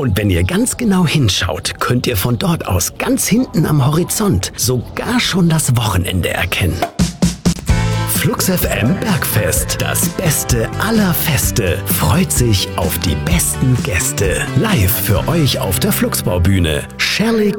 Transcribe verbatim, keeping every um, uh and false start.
Und wenn ihr ganz genau hinschaut, könnt ihr von dort aus ganz hinten am Horizont sogar schon das Wochenende erkennen. Flux F M Bergfest, das Beste aller Feste, freut sich auf die besten Gäste. Live für euch auf der Fluxbaubühne, Sherlik